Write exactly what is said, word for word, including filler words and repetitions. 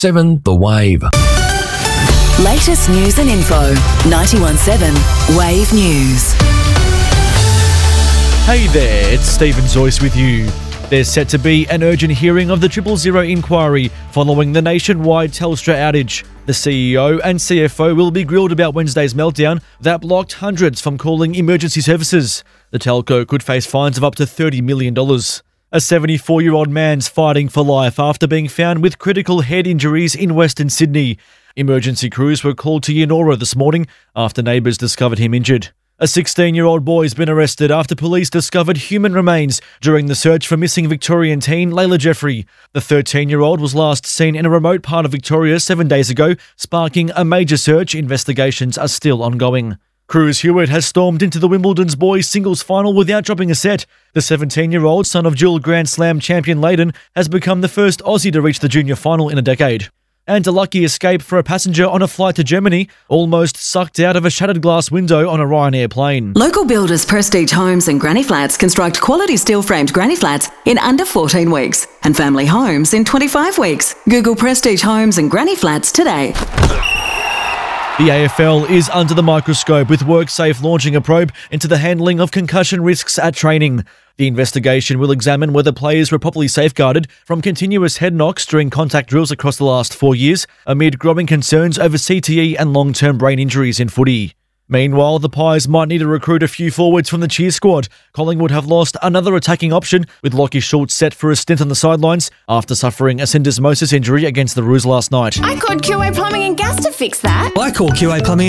seven The Wave. Latest news and info. ninety-one point seven Wave News. Hey there, it's Stephen Zoyce with you. There's set to be an urgent hearing of the Triple Zero inquiry following the nationwide Telstra outage. The C E O and C F O will be grilled about Wednesday's meltdown that blocked hundreds from calling emergency services. The telco could face fines of up to thirty million dollars. A seventy-four-year-old man's fighting for life after being found with critical head injuries in Western Sydney. Emergency crews were called to Yennora this morning after neighbours discovered him injured. A sixteen-year-old boy has been arrested after police discovered human remains during the search for missing Victorian teen Layla Jeffrey. The thirteen-year-old was last seen in a remote part of Victoria seven days ago, sparking a major search. Investigations are still ongoing. Cruz Hewitt has stormed into the Wimbledon's boys singles final without dropping a set. The seventeen-year-old, son of dual Grand Slam champion Layden, has become the first Aussie to reach the junior final in a decade. And a lucky escape for a passenger on a flight to Germany, almost sucked out of a shattered glass window on a Ryanair plane. Local builders Prestige Homes and Granny Flats construct quality steel-framed granny flats in under fourteen weeks and family homes in twenty-five weeks. Google Prestige Homes and Granny Flats today. The A F L is under the microscope, with WorkSafe launching a probe into the handling of concussion risks at training. The investigation will examine whether players were properly safeguarded from continuous head knocks during contact drills across the last four years, amid growing concerns over C T E and long-term brain injuries in footy. Meanwhile, the Pies might need to recruit a few forwards from the cheer squad. Collingwood have lost another attacking option, with Lockie Schultz set for a stint on the sidelines after suffering a syndesmosis injury against the Roos last night. I called Q A Plumbing and Gas to fix that. I called Q A Plumbing